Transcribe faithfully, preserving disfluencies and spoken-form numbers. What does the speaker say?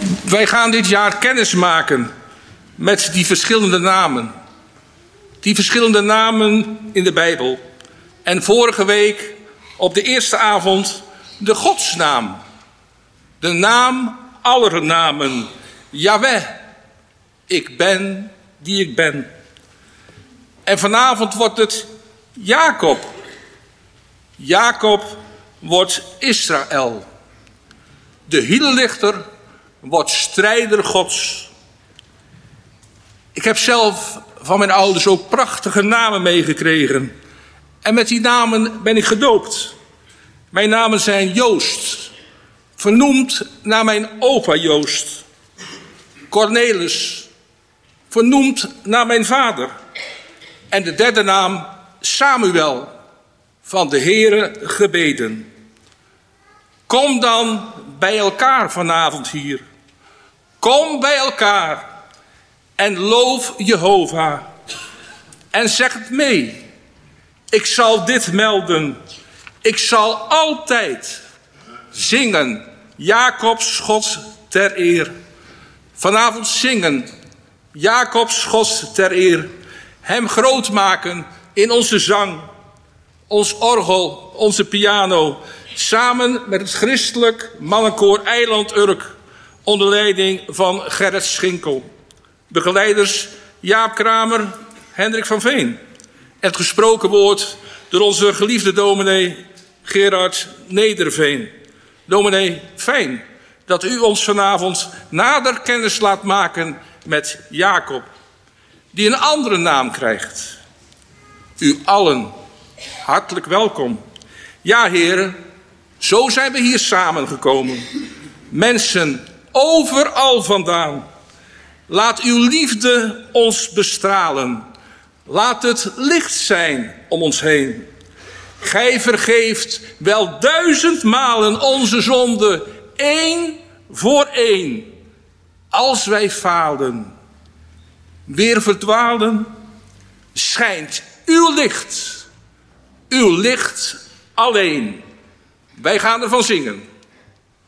Wij gaan dit jaar kennis maken met die verschillende namen. Die verschillende namen in de Bijbel. En vorige week op de eerste avond de godsnaam. De naam aller namen. Jahweh. Ik ben die ik ben. En vanavond wordt het Jacob. Jacob wordt Israël. De hielenlichter wordt strijder Gods. Ik heb zelf van mijn ouders ook prachtige namen meegekregen. En met die namen ben ik gedoopt. Mijn namen zijn Joost, vernoemd naar mijn opa Joost. Cornelis, vernoemd naar mijn vader. En de derde naam Samuel, van de Heere gebeden. Kom dan bij elkaar vanavond hier. Kom bij elkaar en loof Jehovah. En zeg het mee. Ik zal dit melden. Ik zal altijd zingen Jacobs God ter eer. Vanavond zingen Jacobs God ter eer. Hem groot maken in onze zang. Ons orgel, onze piano. Samen met het christelijk mannenkoor Eiland Urk. Onder leiding van Gerrit Schinkel. Begeleiders Jaap Kramer, Hendrik van Veen. En het gesproken woord door onze geliefde dominee Gerard Nederveen. Dominee, fijn dat u ons vanavond nader kennis laat maken met Jacob. Die een andere naam krijgt. U allen, hartelijk welkom. Ja, heren, zo zijn we hier samengekomen. Mensen overal vandaan. Laat uw liefde ons bestralen. Laat het licht zijn om ons heen. Gij vergeeft wel duizend malen onze zonde, één voor één. Als wij falen, weer verdwalen, schijnt uw licht, uw licht alleen. Wij gaan ervan zingen.